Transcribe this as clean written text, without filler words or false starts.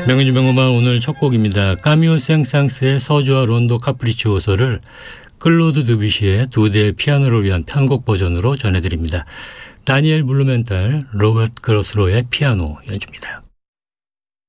명인주 명음반 오늘 첫 곡입니다. 까뮤 생상스의 서주와 론도 카프리치오소를 클로드 드뷔시의 두 대의 피아노를 위한 편곡 버전으로 전해드립니다. 다니엘 블루멘탈, 로버트 그로스로의 피아노 연주입니다.